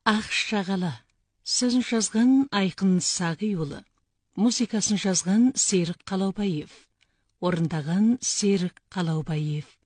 Ақ шағала. Сөзін жазған Айқын Сағиұлы. Музыкасын жазған Серік Қалаубаев. Орындаған Серік Қалаубаев.